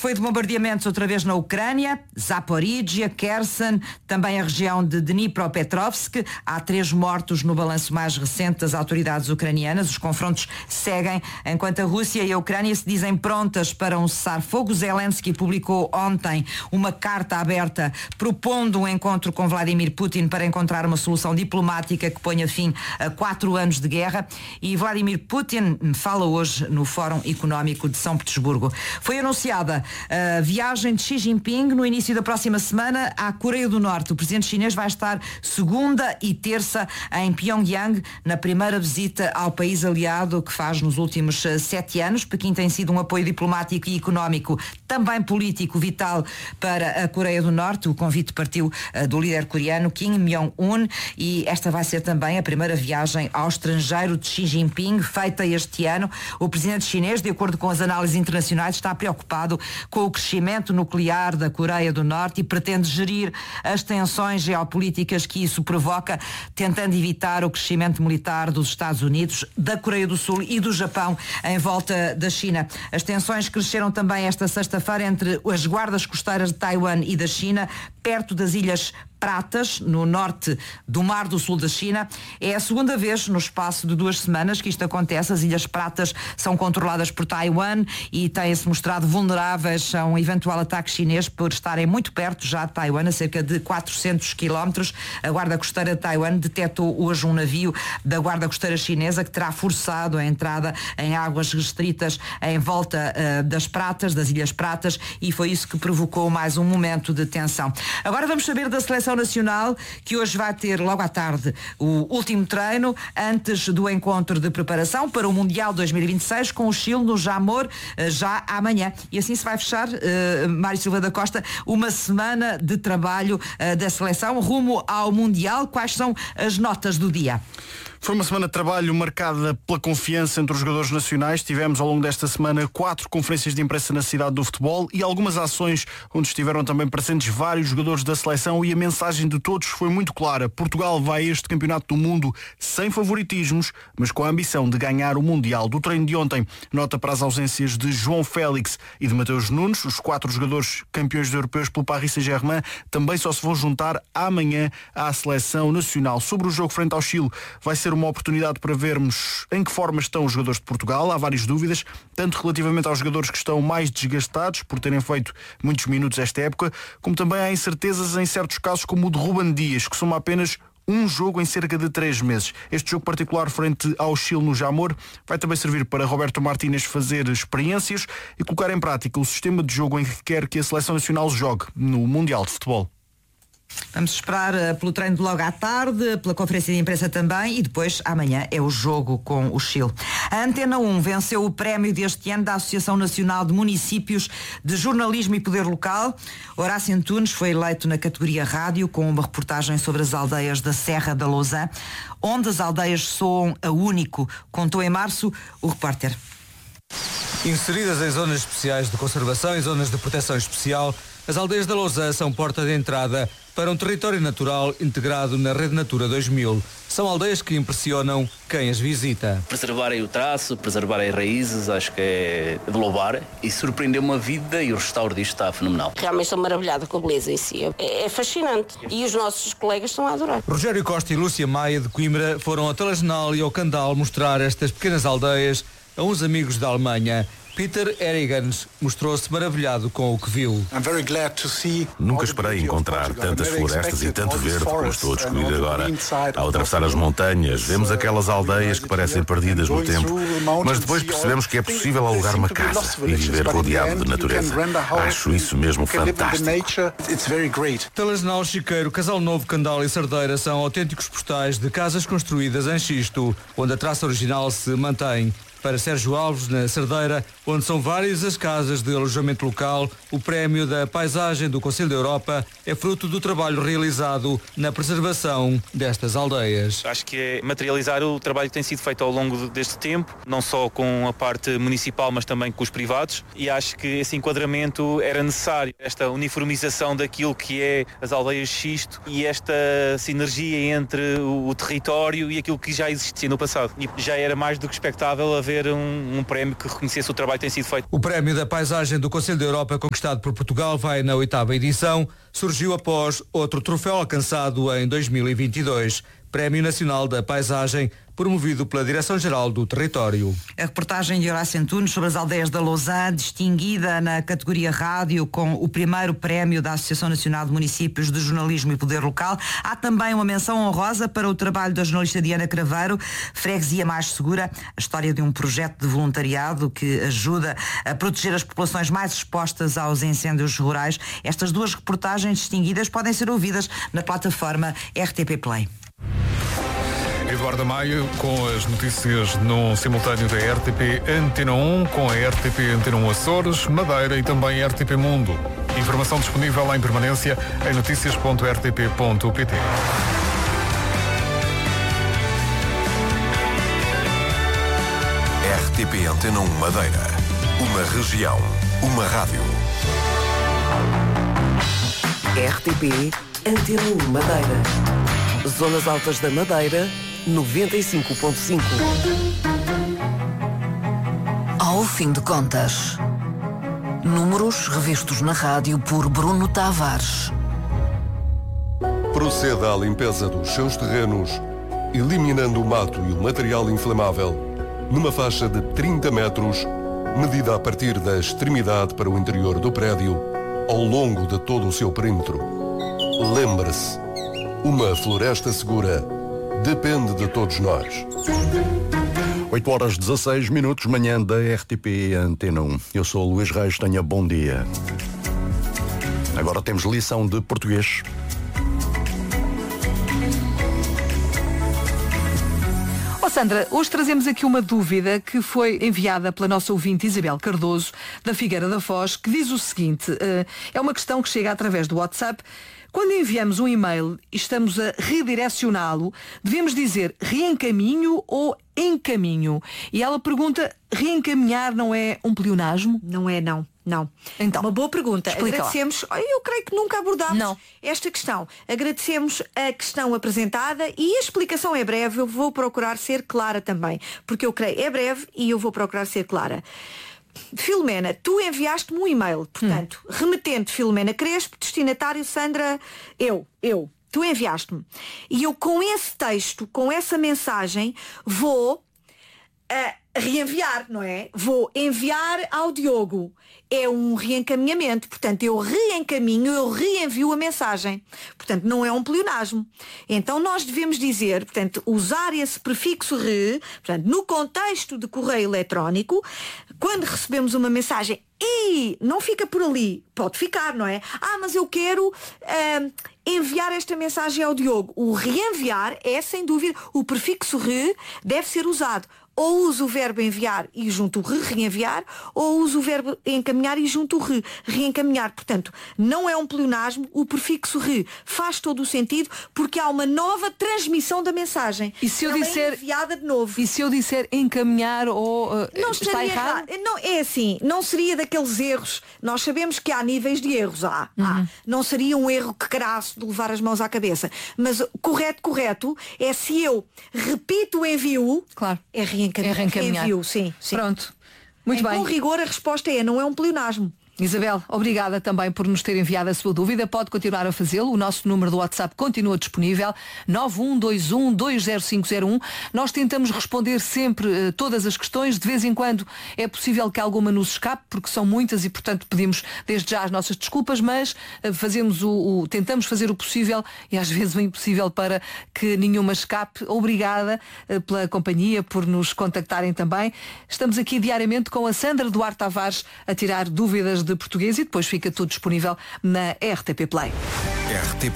foi de bombardeamentos outra vez na Ucrânia, Zaporizhia, Kherson, também a região de Dnipropetrovsk. Há 3 mortos no balanço mais recente das autoridades ucranianas. Os confrontos seguem enquanto a Rússia e a Ucrânia se dizem prontas para um cessar-fogo. Zelensky publicou ontem uma carta aberta propondo um encontro com Vladimir Putin para encontrar uma solução diplomática que ponha fim a 4 anos de guerra. E Vladimir Putin fala hoje no Fórum Económico de São Petersburgo. Foi anunciada a viagem de Xi Jinping no início da próxima semana à Coreia do Norte. O presidente chinês vai estar segunda e terça em Pyongyang, na primeira visita ao país aliado que faz nos últimos 7 anos. Pequim tem sido um apoio diplomático e económico, também político, vital para a Coreia do Norte. O convite partiu do líder coreano Kim Jong-un e esta vai ser também a primeira viagem ao estrangeiro de Xi Jinping feita este ano. O presidente chinês, de acordo com as análises internacionais, está preocupado com o crescimento nuclear da Coreia do Norte e pretende gerir as tensões geopolíticas que isso provoca, tentando evitar o crescimento militar dos Estados Unidos, da Coreia do Sul e do Japão em volta da China. As tensões cresceram também esta sexta-feira entre as guardas costeiras de Taiwan e da China, perto das Ilhas Pratas, no norte do Mar do Sul da China. É a segunda vez no espaço de 2 semanas que isto acontece. As Ilhas Pratas são controladas por Taiwan e têm-se mostrado vulneráveis a um eventual ataque chinês por estarem muito perto já de Taiwan, a cerca de 400 quilómetros. A Guarda Costeira de Taiwan detectou hoje um navio da Guarda Costeira chinesa que terá forçado a entrada em águas restritas em volta das Pratas, das Ilhas Pratas, e foi isso que provocou mais um momento de tensão. Agora vamos saber da Seleção Nacional, que hoje vai ter logo à tarde o último treino antes do encontro de preparação para o Mundial 2026 com o Chile no Jamor já amanhã. E assim se vai fechar, Mário Silva da Costa, uma semana de trabalho da seleção rumo ao Mundial. Quais são as notas do dia? Foi uma semana de trabalho marcada pela confiança entre os jogadores nacionais. Tivemos ao longo desta semana 4 conferências de imprensa na cidade do futebol e algumas ações onde estiveram também presentes vários jogadores da seleção, e a mensagem de todos foi muito clara. Portugal vai a este campeonato do mundo sem favoritismos, mas com a ambição de ganhar o Mundial. Do treino de ontem, nota para as ausências de João Félix e de Mateus Nunes. Os 4 jogadores campeões europeus pelo Paris Saint-Germain também só se vão juntar amanhã à seleção nacional. Sobre o jogo frente ao Chile, vai ser uma oportunidade para vermos em que forma estão os jogadores de Portugal. Há várias dúvidas, tanto relativamente aos jogadores que estão mais desgastados por terem feito muitos minutos esta época, como também há incertezas em certos casos, como o de Ruben Dias, que soma apenas um jogo em cerca de 3 meses. Este jogo particular frente ao Chile no Jamor vai também servir para Roberto Martínez fazer experiências e colocar em prática o sistema de jogo em que quer que a Seleção Nacional jogue no Mundial de Futebol. Vamos esperar pelo treino de logo à tarde, pela conferência de imprensa também, e depois amanhã é o jogo com o Chile. A Antena 1 venceu o prémio deste ano da Associação Nacional de Municípios de Jornalismo e Poder Local. Horácio Antunes foi eleito na categoria rádio com uma reportagem sobre as aldeias da Serra da Lousã, onde as aldeias soam a único, contou em março o repórter. Inseridas em zonas especiais de conservação e zonas de proteção especial, as aldeias da Lousã são porta de entrada para um território natural integrado na Rede Natura 2000. São aldeias que impressionam quem as visita. Preservarem o traço, preservarem as raízes, acho que é de louvar, e surpreendeu-me a vida, e o restauro disto está fenomenal. Realmente estou maravilhada com a beleza em si. É fascinante. E os nossos colegas estão a adorar. Rogério Costa e Lúcia Maia de Coimbra foram ao Telegenal e ao Candal mostrar estas pequenas aldeias a uns amigos da Alemanha. Peter Erigans mostrou-se maravilhado com o que viu. Nunca esperei encontrar tantas florestas e tanto verde como estou a descobrir agora. Ao atravessar as montanhas, vemos aquelas aldeias que parecem perdidas no tempo, mas depois percebemos que é possível alugar uma casa e viver rodeado de natureza. Acho isso mesmo fantástico. Telegenal, Chiqueiro, Casal Novo, Candal e Cerdeira são autênticos postais de casas construídas em xisto, onde a traça original se mantém. Para Sérgio Alves, na Cerdeira, onde são várias as casas de alojamento local, o prémio da paisagem do Conselho da Europa é fruto do trabalho realizado na preservação destas aldeias. Acho que é materializar o trabalho que tem sido feito ao longo deste tempo, não só com a parte municipal, mas também com os privados, e acho que esse enquadramento era necessário, esta uniformização daquilo que é as aldeias de xisto e esta sinergia entre o território e aquilo que já existia no passado. E já era mais do que expectável haver haver um prémio que reconhecesse o trabalho que tem sido feito. O Prémio da Paisagem do Conselho da Europa, conquistado por Portugal, vai na 8ª edição. Surgiu após outro troféu alcançado em 2022. Prémio Nacional da Paisagem, promovido pela Direção-Geral do Território. A reportagem de Horácio Antunes sobre as aldeias da Lausanne, distinguida na categoria rádio com o primeiro prémio da Associação Nacional de Municípios de Jornalismo e Poder Local. Há também uma menção honrosa para o trabalho da jornalista Diana Craveiro, Freguesia Mais Segura, a história de um projeto de voluntariado que ajuda a proteger as populações mais expostas aos incêndios rurais. Estas duas reportagens distinguidas podem ser ouvidas na plataforma RTP Play. Eduardo Maio com as notícias no simultâneo da RTP Antena 1, com a RTP Antena 1 Açores, Madeira e também RTP Mundo. Informação disponível em permanência em noticias.rtp.pt. RTP Antena 1 Madeira. Uma região, uma rádio. RTP Antena 1 Madeira. Zonas Altas da Madeira, 95.5. Ao fim de contas, números revistos na rádio por Bruno Tavares. Proceda à limpeza dos seus terrenos, eliminando o mato e o material inflamável, numa faixa de 30 metros, medida a partir da extremidade para o interior do prédio, ao longo de todo o seu perímetro. Lembre-se, uma floresta segura depende de todos nós. 8h16, manhã da RTP Antena 1. Eu sou o Luís Reis, tenha bom dia. Agora temos lição de português. Sandra, hoje trazemos aqui uma dúvida que foi enviada pela nossa ouvinte Isabel Cardoso, da Figueira da Foz, que diz o seguinte, é uma questão que chega através do WhatsApp. Quando enviamos um e-mail e estamos a redirecioná-lo, devemos dizer reencaminho ou encaminho? E ela pergunta, reencaminhar não é um pleonasmo? Não é, não. Não. Então, uma boa pergunta. Agradecemos, eu creio que nunca abordámos esta questão. Agradecemos a questão apresentada e a explicação é breve. Eu vou procurar ser clara também, porque eu creio é breve e eu vou procurar ser clara. Filomena, tu enviaste-me um e-mail, portanto, remetente Filomena Crespo, destinatário Sandra, eu. Tu enviaste-me. E eu com esse texto, com essa mensagem, vou reenviar, não é? Vou enviar ao Diogo. É um reencaminhamento. Portanto, eu reencaminho, eu reenvio a mensagem. Portanto, não é um pleonasmo. Então, nós devemos dizer, portanto, usar esse prefixo re, portanto, no contexto de correio eletrónico, quando recebemos uma mensagem e não fica por ali, pode ficar, não é? Mas eu quero enviar esta mensagem ao Diogo. O reenviar é, sem dúvida, o prefixo re deve ser usado. Ou uso o verbo enviar e junto o reenviar, ou uso o verbo encaminhar e junto o reencaminhar. Portanto, não é um pleonasmo, o prefixo re faz todo o sentido porque há uma nova transmissão da mensagem. E se eu disser é enviada de novo. E se eu disser encaminhar ou não está errado? Não, é assim, não seria daqueles erros. Nós sabemos que há níveis de erros. Não seria um erro que crasso de levar as mãos à cabeça. Mas correto é se eu repito o envio, claro, é reencaminhar. Envio, sim. Pronto. Muito bem. Com rigor a resposta não é um pleonasmo. Isabel, obrigada também por nos ter enviado a sua dúvida. Pode continuar a fazê-lo. O nosso número do WhatsApp continua disponível, 912120501. Nós tentamos responder sempre todas as questões. De vez em quando é possível que alguma nos escape, porque são muitas e, portanto, pedimos desde já as nossas desculpas, mas tentamos fazer o possível e às vezes o impossível para que nenhuma escape. Obrigada pela companhia, por nos contactarem também. Estamos aqui diariamente com a Sandra Duarte Tavares a tirar dúvidas de português e depois fica tudo disponível na RTP Play.